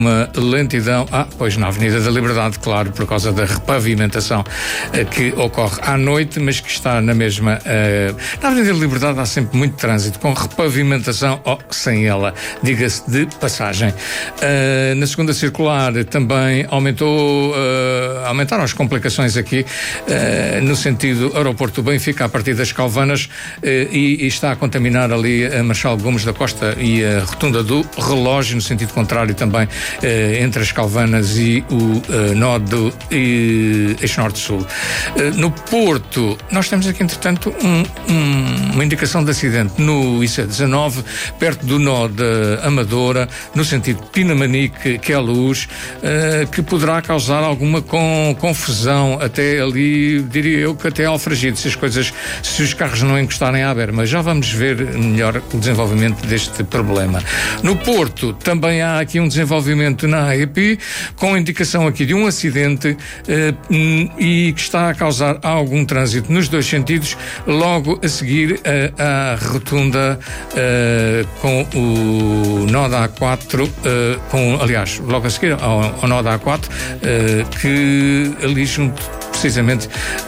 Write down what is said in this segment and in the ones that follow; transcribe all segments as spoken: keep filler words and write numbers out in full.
uma lentidão, ah, pois na Avenida da Liberdade, claro, por causa da repavimentação uh, que ocorre à noite, mas que está na mesma... Uh, na Avenida da Liberdade há sempre muito trânsito, com repavimentação ou sem ela, diga-se de passagem. Uh, na segunda circular também aumentou, uh, aumentaram as complicações aqui, uh, no sentido Aeroporto do Benfica, a partir das Calvanas, uh, e, e está a contaminar ali a Marchal Gomes da Costa e a Rotunda do Relógio, no sentido contrário também, Uh, entre as Calvanas e o uh, nó do uh, Eixo Norte-Sul. Uh, no Porto, nós temos aqui, entretanto, um, um, uma indicação de acidente no I C dezanove, perto do nó da Amadora, no sentido Pinamanique, que é a Luz, uh, que poderá causar alguma com, confusão, até ali, diria eu, que até Alfragide, se as coisas, se os carros não encostarem à berma. Já vamos ver melhor o desenvolvimento deste problema. No Porto, também há aqui um desenvolvimento na A E P, com indicação aqui de um acidente eh, e que está a causar algum trânsito nos dois sentidos, logo a seguir eh, à rotunda eh, com o nó da A quatro, eh, com, aliás, logo a seguir ao, ao nó da A quatro, eh, que ali junto precisamente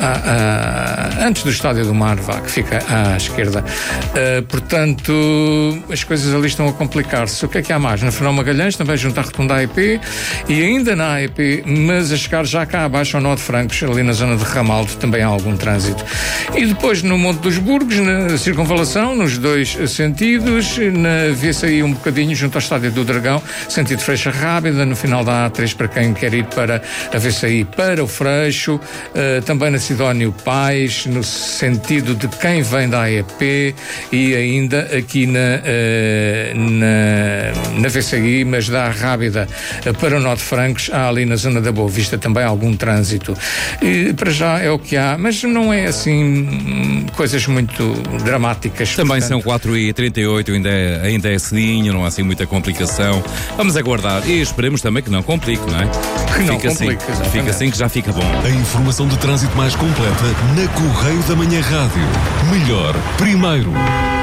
a, a, antes do Estádio do Mar, vá, que fica à esquerda. Uh, portanto, as coisas ali estão a complicar-se. O que é que há mais? Na Fernão Magalhães, também junto à rotunda A E P, e ainda na A E P, mas a chegar já cá abaixo ao nó de Francos, ali na zona de Ramaldo, também há algum trânsito. E depois no Monte dos Burgos, na circunvalação, nos dois sentidos, na via sair um bocadinho junto ao Estádio do Dragão, sentido Freixa Rábida, no final da A três, para quem quer ir para a V C I, para o Freixo. Uh, também na Sidónio Pais, no sentido de quem vem da A E P, e ainda aqui na, uh, na, na V C I, mas da Rábida uh, para o Nó de Francos, há ali na zona da Boa Vista também algum trânsito. E, para já é o que há, mas não é assim coisas muito dramáticas. Também portanto... são quatro e trinta e oito, ainda é, ainda é cedinho, não há assim muita complicação. Vamos aguardar e esperemos também que não complique, não é? Que não fica complique, assim, fica assim que já fica bom. A informação de trânsito mais completa na Correio da Manhã Rádio. Melhor primeiro.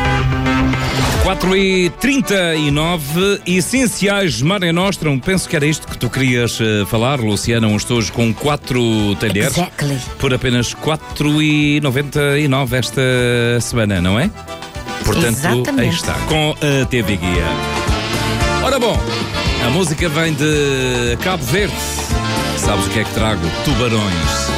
quatro e trinta e nove, essenciais Mare Nostrum. Penso que era isto que tu querias uh, falar, Luciana. Um estojo com quatro talheres. Exactly. Por apenas quatro e noventa e nove esta semana, não é? Portanto, exatamente. Aí está, com a T V Guia. Ora bom, a música vem de Cabo Verde. Sabes o que é que trago? Tubarões.